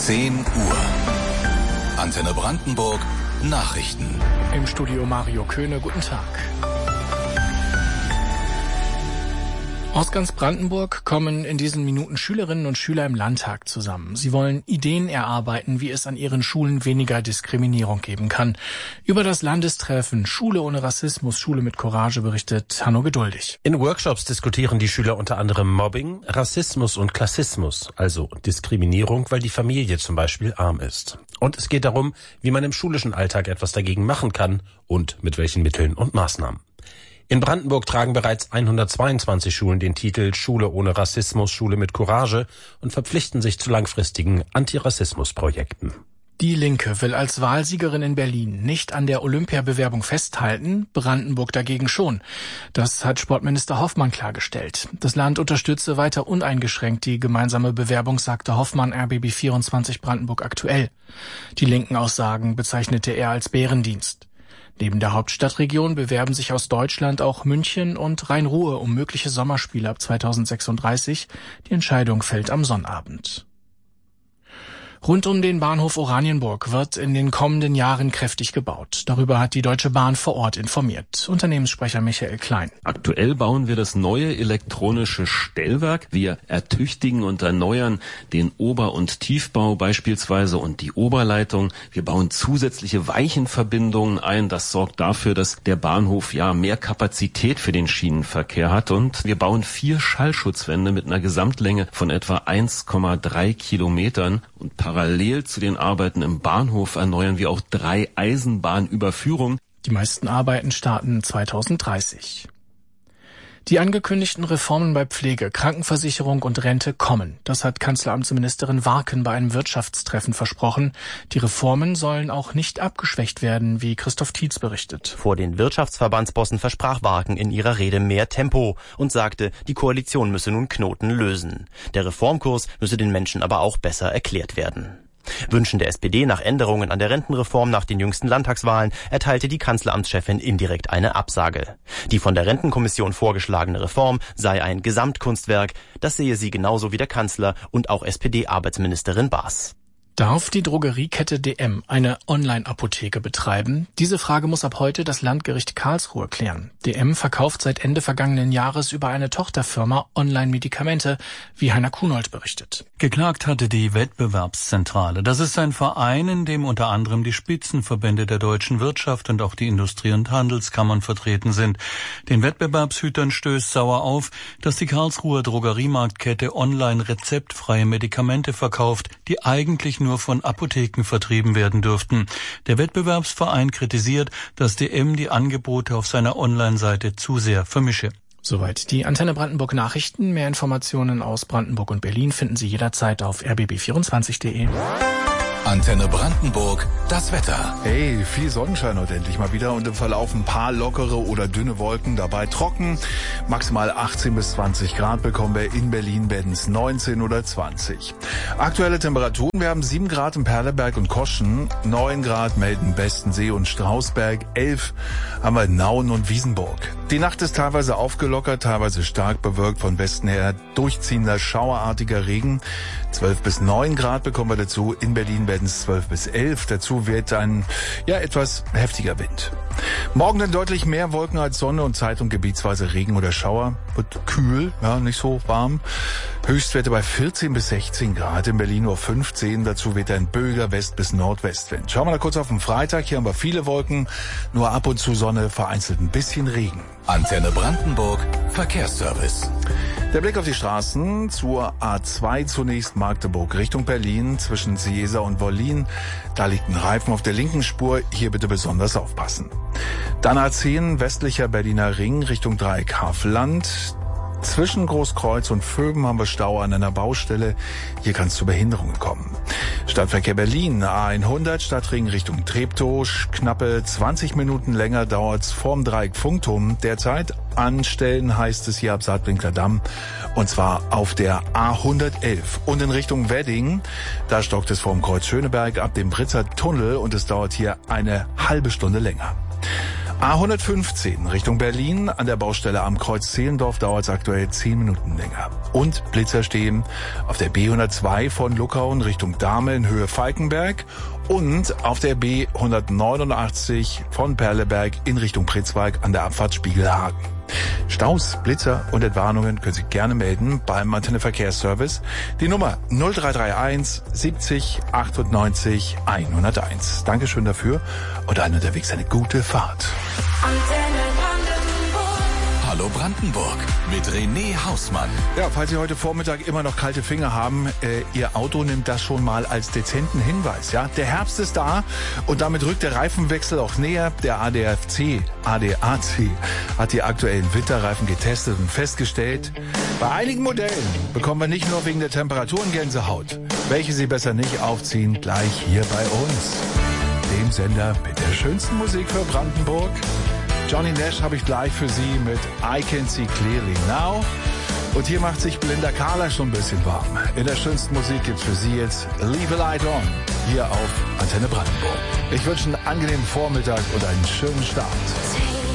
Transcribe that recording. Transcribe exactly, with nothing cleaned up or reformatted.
zehn Uhr. Antenne Brandenburg, Nachrichten. Im Studio Mario Köhne, guten Tag. Aus ganz Brandenburg kommen in diesen Minuten Schülerinnen und Schüler im Landtag zusammen. Sie wollen Ideen erarbeiten, wie es an ihren Schulen weniger Diskriminierung geben kann. Über das Landestreffen Schule ohne Rassismus, Schule mit Courage berichtet Hanno Geduldig. In Workshops diskutieren die Schüler unter anderem Mobbing, Rassismus und Klassismus, also Diskriminierung, weil die Familie zum Beispiel arm ist. Und es geht darum, wie man im schulischen Alltag etwas dagegen machen kann und mit welchen Mitteln und Maßnahmen. In Brandenburg tragen bereits hundertzweiundzwanzig Schulen den Titel Schule ohne Rassismus, Schule mit Courage und verpflichten sich zu langfristigen Antirassismusprojekten. Die Linke will als Wahlsiegerin in Berlin nicht an der Olympiabewerbung festhalten, Brandenburg dagegen schon. Das hat Sportminister Hoffmann klargestellt. Das Land unterstütze weiter uneingeschränkt die gemeinsame Bewerbung, sagte Hoffmann R B B vierundzwanzig Brandenburg aktuell. Die linken Aussagen bezeichnete er als Bärendienst. Neben der Hauptstadtregion bewerben sich aus Deutschland auch München und Rhein-Ruhr um mögliche Sommerspiele ab zweitausendsechsunddreißig. Die Entscheidung fällt am Sonnabend. Rund um den Bahnhof Oranienburg wird in den kommenden Jahren kräftig gebaut. Darüber hat die Deutsche Bahn vor Ort informiert. Unternehmenssprecher Michael Klein. Aktuell bauen wir das neue elektronische Stellwerk. Wir ertüchtigen und erneuern den Ober- und Tiefbau beispielsweise und die Oberleitung. Wir bauen zusätzliche Weichenverbindungen ein. Das sorgt dafür, dass der Bahnhof ja mehr Kapazität für den Schienenverkehr hat. Und wir bauen vier Schallschutzwände mit einer Gesamtlänge von etwa eins Komma drei Kilometern. Und parallel zu den Arbeiten im Bahnhof erneuern wir auch drei Eisenbahnüberführungen. Die meisten Arbeiten starten zweitausenddreißig. Die angekündigten Reformen bei Pflege, Krankenversicherung und Rente kommen. Das hat Kanzleramtsministerin Warken bei einem Wirtschaftstreffen versprochen. Die Reformen sollen auch nicht abgeschwächt werden, wie Christoph Tietz berichtet. Vor den Wirtschaftsverbandsbossen versprach Warken in ihrer Rede mehr Tempo und sagte, die Koalition müsse nun Knoten lösen. Der Reformkurs müsse den Menschen aber auch besser erklärt werden. Wünschen der S P D nach Änderungen an der Rentenreform nach den jüngsten Landtagswahlen erteilte die Kanzleramtschefin indirekt eine Absage. Die von der Rentenkommission vorgeschlagene Reform sei ein Gesamtkunstwerk, das sehe sie genauso wie der Kanzler und auch S P D-Arbeitsministerin Baas. Darf die Drogeriekette D M eine Online-Apotheke betreiben? Diese Frage muss ab heute das Landgericht Karlsruhe klären. D M verkauft seit Ende vergangenen Jahres über eine Tochterfirma Online-Medikamente, wie Heiner Kunold berichtet. Geklagt hatte die Wettbewerbszentrale. Das ist ein Verein, in dem unter anderem die Spitzenverbände der deutschen Wirtschaft und auch die Industrie- und Handelskammern vertreten sind. Den Wettbewerbshütern stößt sauer auf, dass die Karlsruher Drogeriemarktkette online rezeptfreie Medikamente verkauft, die eigentlich nur von Apotheken vertrieben werden dürften. Der Wettbewerbsverein kritisiert, dass D M die Angebote auf seiner Online-Seite zu sehr vermische. Soweit die Antenne Brandenburg Nachrichten. Mehr Informationen aus Brandenburg und Berlin finden Sie jederzeit auf r b b vierundzwanzig punkt de. Antenne Brandenburg, das Wetter. Hey, viel Sonnenschein heute endlich mal wieder und im Verlauf ein paar lockere oder dünne Wolken, dabei trocken. Maximal achtzehn bis zwanzig Grad bekommen wir. In Berlin werden es neunzehn oder zwanzig. Aktuelle Temperaturen, wir haben sieben Grad in Perleberg und Koschen, neun Grad melden Bestensee und Strausberg, elf haben wir in Nauen und Wiesenburg. Die Nacht ist teilweise aufgelockert, teilweise stark bewölkt, von Westen her durchziehender schauerartiger Regen. zwölf bis neun Grad bekommen wir dazu. In Berlin werden es zwölf bis elf. Dazu wird ein ja etwas heftiger Wind. Morgen dann deutlich mehr Wolken als Sonne und Zeit- und gebietsweise Regen oder Schauer. Wird kühl, ja, nicht so warm. Höchstwerte bei vierzehn bis sechzehn Grad. In Berlin nur fünfzehn. Dazu wird ein böiger West- bis Nordwestwind. Schauen wir da kurz auf den Freitag. Hier haben wir viele Wolken. Nur ab und zu Sonne, vereinzelt ein bisschen Regen. Antenne Brandenburg, Verkehrsservice. Der Blick auf die Straßen zur A zwei zunächst Magdeburg Richtung Berlin zwischen Cieza und Wollin. Da liegt ein Reifen auf der linken Spur. Hier bitte besonders aufpassen. Dann A zehn westlicher Berliner Ring Richtung Dreieck Havelland. Zwischen Großkreuz und Vöben haben wir Stau an einer Baustelle. Hier kann es zu Behinderungen kommen. Stadtverkehr Berlin, A hundert, Stadtring Richtung Treptow. Knappe zwanzig Minuten länger dauert's vorm Dreieck Funkturm. Derzeit anstellen heißt es hier ab Saatwinkler Damm. Und zwar auf der A hundertelf. Und in Richtung Wedding, da stockt es vorm Kreuz Schöneberg ab dem Britzer Tunnel und es dauert hier eine halbe Stunde länger. A hundertfünfzehn Richtung Berlin an der Baustelle am Kreuz Zehlendorf dauert es aktuell zehn Minuten länger. Und Blitzer stehen auf der B hundertzwei von Luckauen Richtung Dameln Höhe Falkenberg und auf der B hundertneunundachtzig von Perleberg in Richtung Pritzwalk an der Abfahrt Spiegelhaken. Staus, Blitzer und Entwarnungen können Sie gerne melden beim Antenne Verkehrsservice. Die Nummer null drei drei eins siebzig achtundneunzig hunderteins. Dankeschön dafür und allen unterwegs eine gute Fahrt. Antenne Brandenburg. Hallo Brandenburg mit René Hausmann. Ja, falls Sie heute Vormittag immer noch kalte Finger haben, äh, Ihr Auto nimmt das schon mal als dezenten Hinweis. Ja, der Herbst ist da und damit rückt der Reifenwechsel auch näher. Der A D A C, A D A C hat die aktuellen Winterreifen getestet und festgestellt, bei einigen Modellen bekommen wir nicht nur wegen der Temperaturen Gänsehaut, welche Sie besser nicht aufziehen, gleich hier bei uns, dem Sender mit der schönsten Musik für Brandenburg. Johnny Nash habe ich gleich für Sie mit I Can See Clearly Now. Und hier macht sich Belinda Carla schon ein bisschen warm. In der schönsten Musik gibt's für Sie jetzt Leave a Light On hier auf Antenne Brandenburg. Ich wünsche einen angenehmen Vormittag und einen schönen Start.